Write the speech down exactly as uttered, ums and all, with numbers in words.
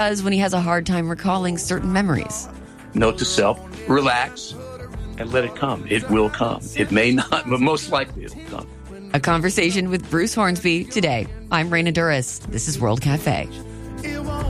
does when he has a hard time recalling certain memories. Note to self, relax and let it come. It will come. It may not, but most likely it will come. A conversation with Bruce Hornsby today. I'm Raina Duras. This is World Cafe.